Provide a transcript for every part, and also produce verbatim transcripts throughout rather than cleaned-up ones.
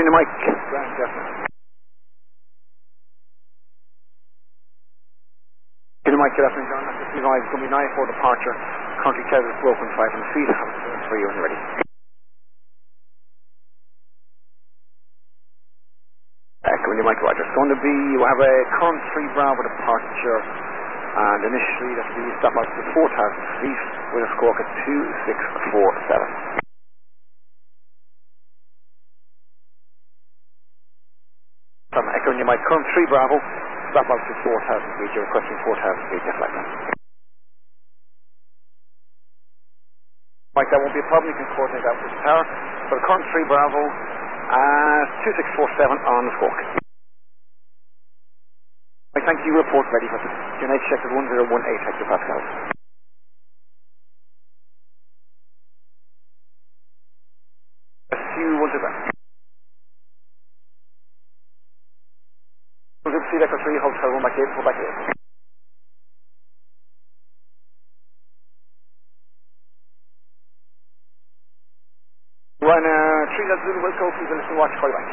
your mic. Grand, definitely. Echo your mic, good afternoon, John. This is going to be nine four departure. Country Tether is broken five hundred feet. For you when you're ready. Echo your mic, Roger. It's going to be, you have a current three Bravo departure, and initially that will be stop out to four thousand feet with a squawk at two six four seven. So I'm echoing your mic, current three Bravo, stop out to four thousand feet. You're requesting four thousand feet, just like that. Mike, that won't be a problem. You can coordinate that with the tower. For the current three Bravo, uh, two six four seven on the squawk. Mike, thank you. Report ready for the United check at one zero one eight hectopascals. S U one two back. one zero three Echo three, hotel one back eight, four back eight. One, uh, three Delta Zulu, Wilco, please listen, watch, call you back.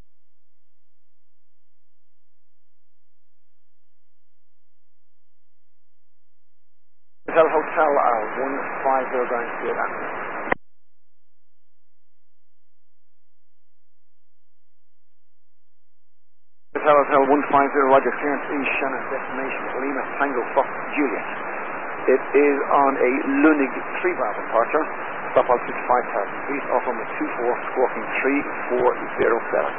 Hotel, hotel, uh, one five zero ground field, after. Hotel, hotel, one five zero, Roger, clearance East Shannon, destination, Lima, Tango, Fox, Juliet. It is on a Lunig three Bravo departure. Stop out six five thousand feet, off on the two four, squawking three four zero seven.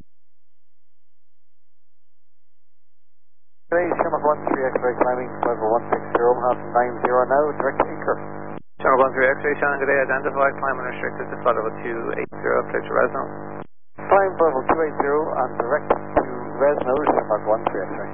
Channel one three X-ray climbing level one six zero, half nine zero now, direct to Anchor. Channel one three X-ray, Shannon, good day, identified, climb unrestricted to flight level two eight zero, place to Resno. Climb level two eight zero and direct to Resno, Channel one three X-ray.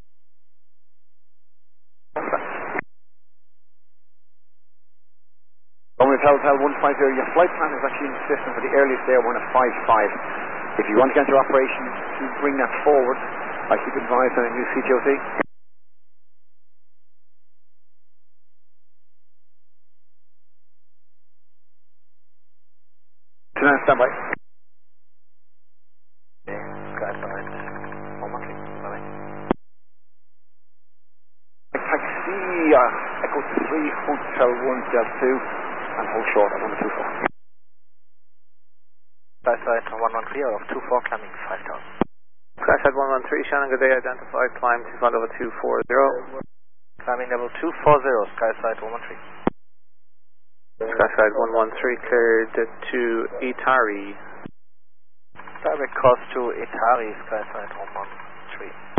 Hotel, hotel, one five zero, your flight plan is actually in the system for the earliest there, one at five five. If you want to get into operation to bring that forward, I keep advised on a new C T O C. Tonight, stand by. Taxi, uh, Echo three, Hotel one, Delta two, and hold short at one two four. Skyflight one one three, out of two four, climbing five thousand. Skyflight one one three, Shannon, good day, identified, climb to flight level two four zero. Climbing level two four zero, Skyflight one one three. Skyflight one one three, cleared to Itari. Direct course to Itari, Skyflight one one three.